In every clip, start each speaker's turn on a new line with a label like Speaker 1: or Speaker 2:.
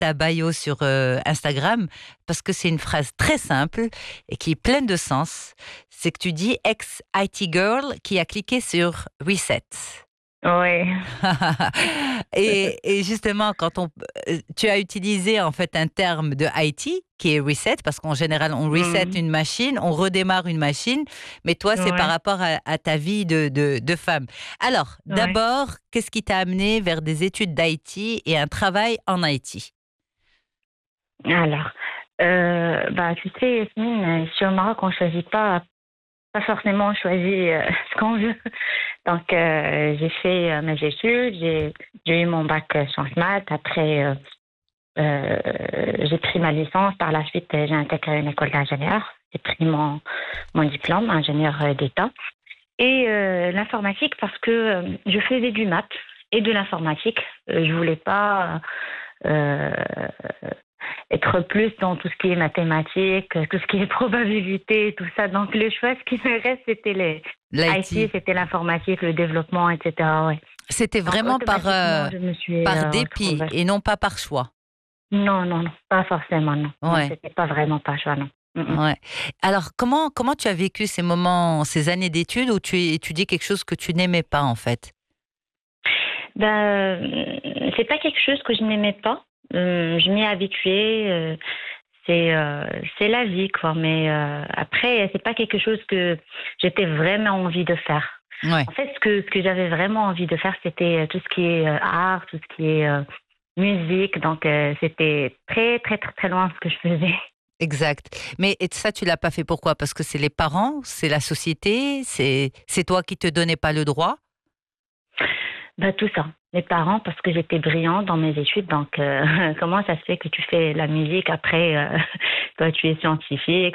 Speaker 1: ta bio sur Instagram parce que c'est une phrase très simple et qui est pleine de sens. C'est que tu dis ex-IT girl qui a cliqué sur Reset.
Speaker 2: Oui.
Speaker 1: Et justement, tu as utilisé en fait un terme de IT qui est reset, parce qu'en général, on reset une machine, on redémarre une machine, mais toi, c'est par
Speaker 2: Ouais.
Speaker 1: rapport à ta vie de femme. Alors,
Speaker 2: Ouais.
Speaker 1: d'abord, qu'est-ce qui t'a amené vers des études d'IT et un travail en IT?
Speaker 2: Alors, tu sais, Yasmine, ici au Maroc, on choisit pas forcément on choisit ce qu'on veut. Donc, j'ai fait mes études, j'ai eu mon bac sciences maths. Après, j'ai pris ma licence. Par la suite, j'ai intégré une école d'ingénieur. J'ai pris mon diplôme, ingénieur d'État. Et l'informatique, parce que je faisais du maths et de l'informatique. Je voulais pas euh, être plus dans tout ce qui est mathématiques, tout ce qui est probabilité, tout ça. Donc, le choix, ce qui me reste, c'était les IT,
Speaker 1: L'IT.
Speaker 2: c'était l'informatique, le développement, etc. Ouais.
Speaker 1: C'était
Speaker 2: Donc,
Speaker 1: vraiment
Speaker 2: automatiquement, je me suis
Speaker 1: par dépit
Speaker 2: retrouvée.
Speaker 1: et non pas par choix.
Speaker 2: Non, non, non, pas forcément, non. Non,
Speaker 1: Ouais.
Speaker 2: c'était pas vraiment pas choix, non. Mm, mm.
Speaker 1: Ouais. Alors, comment tu as vécu ces moments, ces années d'études où tu étudies quelque chose que tu n'aimais pas, en fait?
Speaker 2: C'est pas quelque chose que je n'aimais pas. Je m'y ai habituée. C'est la vie, quoi. Mais après, c'est pas quelque chose que j'étais vraiment envie de faire.
Speaker 1: Ouais.
Speaker 2: En fait, ce que j'avais vraiment envie de faire, c'était tout ce qui est art, tout ce qui est musique. Donc, c'était très, très, très, très loin de ce que je faisais.
Speaker 1: Exact. Mais et ça, tu l'as pas fait pourquoi? Parce que c'est les parents, c'est la société, c'est toi qui te donnais pas le droit?
Speaker 2: Tout ça. Mes parents, parce que j'étais brillante dans mes études. Donc, comment ça se fait que tu fais la musique après, toi, tu es scientifique,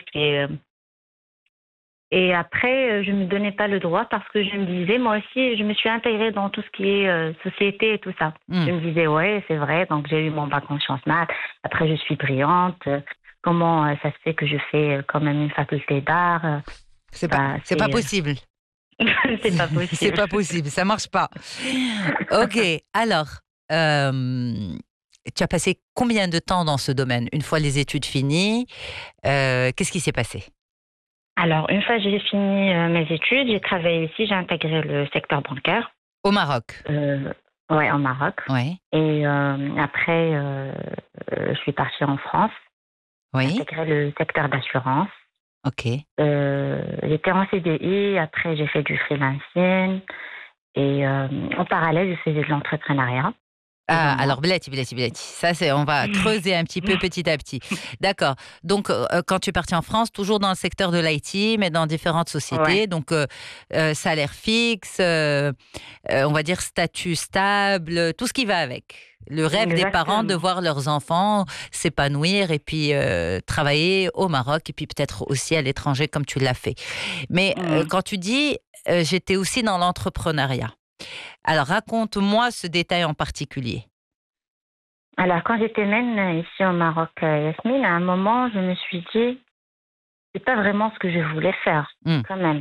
Speaker 2: et après, je ne me donnais pas le droit parce que je me disais, moi aussi, je me suis intégrée dans tout ce qui est société et tout ça.
Speaker 1: Hmm.
Speaker 2: Je me disais, ouais, c'est vrai, donc j'ai eu mon bac en sciences maths. Après, je suis brillante. Comment ça se fait que je fais quand même une faculté d'art?
Speaker 1: C'est pas
Speaker 2: C'est
Speaker 1: possible.
Speaker 2: c'est pas
Speaker 1: C'est
Speaker 2: possible.
Speaker 1: pas possible, ça marche pas. Ok. Alors, euh, tu as passé combien de temps dans ce domaine? Une fois les études finies, qu'est-ce qui s'est passé?
Speaker 2: Alors, une fois que j'ai fini mes études, j'ai travaillé ici, j'ai intégré le secteur bancaire,
Speaker 1: Au Maroc.
Speaker 2: euh, ouais, en Maroc.
Speaker 1: Ouais.
Speaker 2: Et après, je suis partie en France, j'ai
Speaker 1: Oui.
Speaker 2: intégré le secteur d'assurance.
Speaker 1: Ok.
Speaker 2: J'étais en CDI, après j'ai fait du freelancing et en parallèle, je faisais de l'entrepreneuriat, plus ou
Speaker 1: Ah,
Speaker 2: moins.
Speaker 1: alors Belati. Ça, on va creuser un petit peu petit à petit. D'accord. Donc, quand tu es parti en France, toujours dans le secteur de l'IT, mais dans différentes
Speaker 2: Ouais,
Speaker 1: sociétés. Donc, salaire fixe, on va dire statut stable, tout ce qui va avec. Le rêve des parents de
Speaker 2: exactement.
Speaker 1: voir leurs enfants s'épanouir et puis travailler au Maroc et puis peut-être aussi à l'étranger comme tu l'as fait. Mais
Speaker 2: Mm.
Speaker 1: quand tu dis j'étais aussi dans l'entrepreneuriat. Alors, raconte-moi ce détail en particulier.
Speaker 2: Alors, quand j'étais même ici au Maroc, Yasmine, à un moment, je me suis dit, c'est pas vraiment ce que je voulais faire,
Speaker 1: Hmm.
Speaker 2: quand même.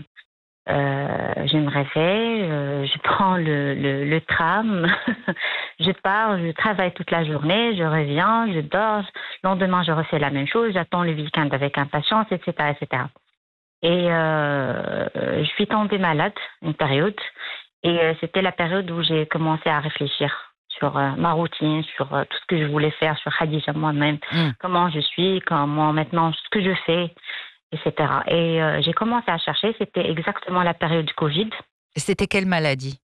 Speaker 2: Je me réveille, je prends le tram, je pars, je travaille toute la journée, je reviens, je dors. Le lendemain, je refais la même chose, j'attends le week-end avec impatience, etc., etc. Et je suis tombée malade une période. Et c'était la période où j'ai commencé à réfléchir sur ma routine, sur tout ce que je voulais faire, sur Khadija moi-même,
Speaker 1: Hmm.
Speaker 2: comment je suis, comment maintenant, ce que je fais, etc. Et j'ai commencé à chercher, c'était exactement la période du Covid.
Speaker 1: C'était quelle maladie?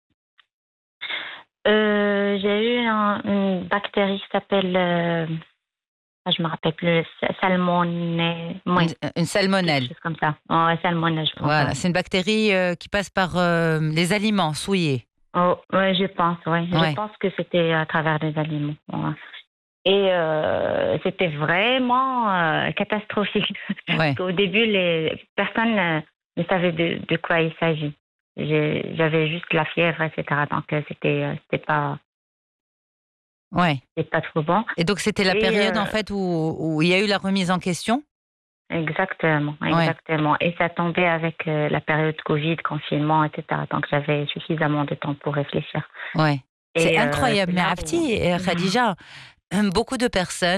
Speaker 2: J'ai eu une bactérie qui s'appelle, je me rappelle plus, salmonelle,
Speaker 1: Une,
Speaker 2: oui,
Speaker 1: une
Speaker 2: quelque
Speaker 1: salmonelle.
Speaker 2: chose comme ça. Oh, ouais, salmonelle, je pense,
Speaker 1: Voilà,
Speaker 2: ouais.
Speaker 1: c'est une bactérie qui passe par les aliments souillés.
Speaker 2: Oh, ouais, je pense, ouais. Je
Speaker 1: Ouais,
Speaker 2: pense que c'était à travers des aliments. Ouais. Et c'était vraiment catastrophique. Parce
Speaker 1: ouais.
Speaker 2: qu'au début, les personnes ne savaient de quoi il s'agit. J'avais juste la fièvre, etc. Donc,
Speaker 1: Ouais.
Speaker 2: c'était pas trop bon.
Speaker 1: Et donc, c'était la
Speaker 2: Et
Speaker 1: période, en fait, où il y a eu la remise en question?
Speaker 2: exactement,
Speaker 1: Ouais,
Speaker 2: exactement. Et ça tombait avec la période Covid, confinement, etc. Donc, j'avais suffisamment de temps pour réfléchir.
Speaker 1: ouais. C'est
Speaker 2: Et
Speaker 1: incroyable.
Speaker 2: c'est
Speaker 1: Mais
Speaker 2: là où...
Speaker 1: Afti, Khadija, beaucoup de personnes